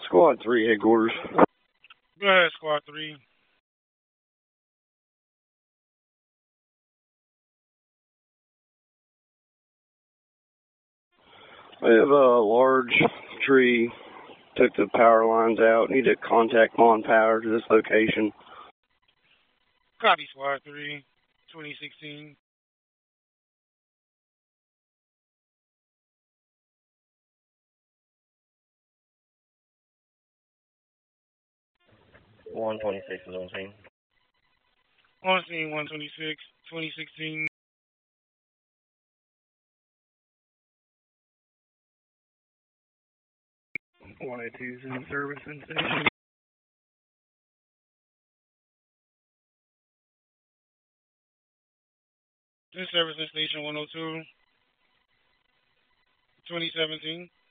Squad 3 headquarters. Go ahead, Squad 3. I have a large tree, took the power lines out, need to contact Mon Power to this location. Copy, Squad 3, 2016. On scene 126, 2016. One oh two's in service and station. In service in station 102, 2017.